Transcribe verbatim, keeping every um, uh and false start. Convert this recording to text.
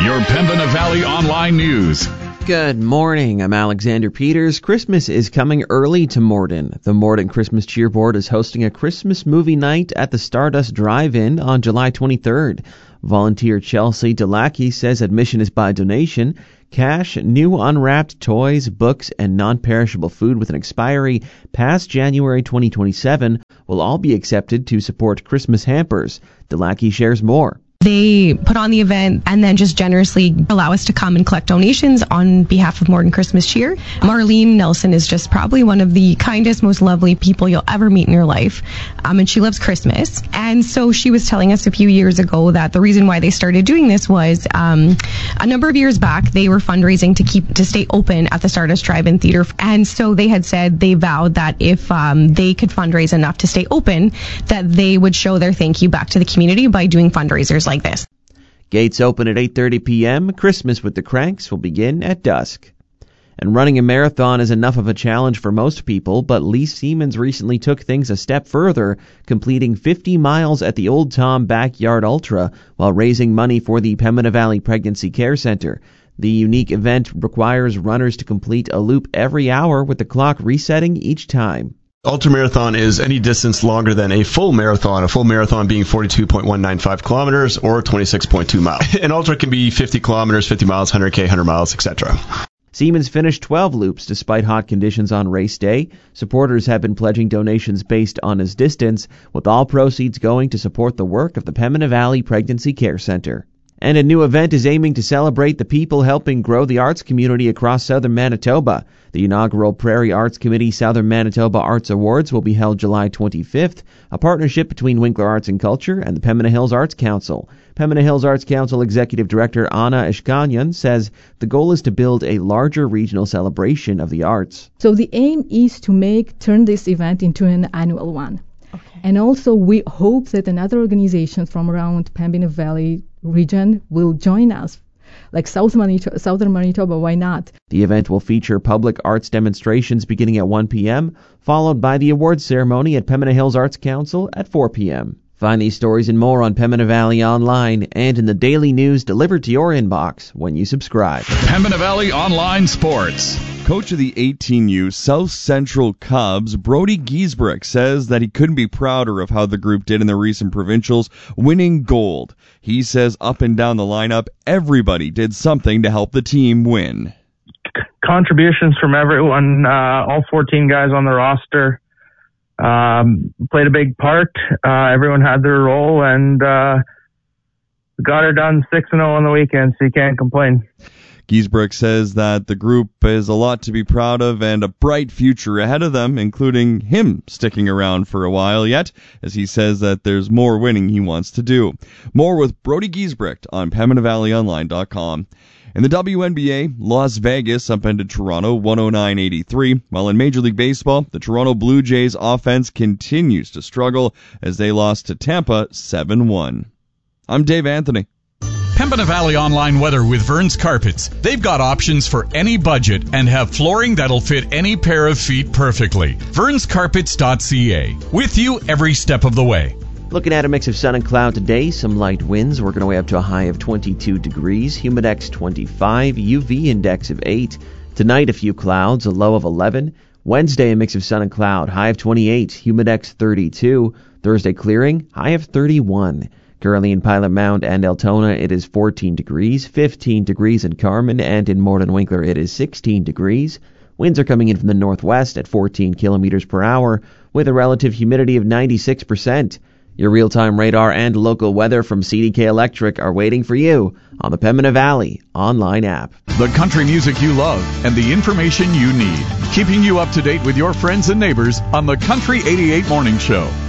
your Pembina Valley Online News. Good morning. I'm Alexander Peters. Christmas is coming early to Morden. The Morden Christmas Cheer Board is hosting a Christmas movie night at the Stardust Drive-In on July twenty-third. Volunteer Chelsea Delacki says admission is by donation. Cash, new unwrapped toys, books, and non-perishable food with an expiry past January twenty twenty-seven will all be accepted to support Christmas hampers. Delacki shares more. They put on the event and then just generously allow us to come and collect donations on behalf of Morden Christmas Cheer. Marlene Nelson is just probably one of the kindest, most lovely people you'll ever meet in your life. Um, and she loves Christmas. And so she was telling us a few years ago that the reason why they started doing this was um, a number of years back, they were fundraising to keep to stay open at the Stardust Drive-In Theater. And so they had said they vowed that if um, they could fundraise enough to stay open, that they would show their thank you back to the community by doing fundraisers like Like this. Gates open at eight thirty p.m. Christmas with the Cranks will begin at dusk. And running a marathon is enough of a challenge for most people, but Lee Siemens recently took things a step further, completing fifty miles at the Old Tom Backyard Ultra while raising money for the Pembina Valley Pregnancy Care Center. The unique event requires runners to complete a loop every hour with the clock resetting each time. Ultramarathon is any distance longer than a full marathon, a full marathon being forty-two point one nine five kilometers or twenty-six point two miles. An ultra can be fifty kilometers, fifty miles, one hundred K, one hundred miles, et cetera. Siemens finished twelve loops despite hot conditions on race day. Supporters have been pledging donations based on his distance, with all proceeds going to support the work of the Pembina Valley Pregnancy Care Center. And a new event is aiming to celebrate the people helping grow the arts community across southern Manitoba. The inaugural Prairie Arts Committee Southern Manitoba Arts Awards will be held July twenty-fifth, a partnership between Winkler Arts and Culture and the Pembina Hills Arts Council. Pembina Hills Arts Council Executive Director Anna Ishkanyan says the goal is to build a larger regional celebration of the arts. So the aim is to make turn this event into an annual one. Okay. And also we hope that another organizations from around Pembina Valley region will join us, like South Manitoba, Southern Manitoba, why not? The event will feature public arts demonstrations beginning at one p.m., followed by the awards ceremony at Pembina Hills Arts Council at four p.m. Find these stories and more on Pembina Valley Online and in the daily news delivered to your inbox when you subscribe. Pembina Valley Online Sports. Coach of the eighteen U South Central Cubs, Brody Giesbrecht, says that he couldn't be prouder of how the group did in the recent provincials, winning gold. He says up and down the lineup, everybody did something to help the team win. Contributions from everyone, uh, all fourteen guys on the roster um, played a big part. Uh, everyone had their role and uh, got her done six and oh on the weekend, so you can't complain. Giesbrecht says that the group is a lot to be proud of and a bright future ahead of them, including him sticking around for a while yet, as he says that there's more winning he wants to do. More with Brody Giesbrecht on Pembina Valley Online dot com. In the W N B A, Las Vegas upended Toronto one oh nine eighty-three, while in Major League Baseball, the Toronto Blue Jays offense continues to struggle as they lost to Tampa seven one. I'm Dave Anthony. Pembina Valley Online Weather with Vern's Carpets. They've got options for any budget and have flooring that'll fit any pair of feet perfectly. verns carpets dot c a. With you every step of the way. Looking at a mix of sun and cloud today, some light winds working our way up to a high of twenty-two degrees, humidex twenty-five, U V index of eight. Tonight a few clouds, a low of eleven. Wednesday a mix of sun and cloud, high of twenty-eight, humidex thirty-two. Thursday clearing, high of thirty-one. Currently in Pilot Mound and Altona, it is fourteen degrees, fifteen degrees in Carman, and in Morden Winkler, it is sixteen degrees. Winds are coming in from the northwest at fourteen kilometers per hour, with a relative humidity of ninety-six percent. Your real-time radar and local weather from C D K Electric are waiting for you on the Pembina Valley online app. The country music you love and the information you need. Keeping you up to date with your friends and neighbors on the Country eighty-eight Morning Show.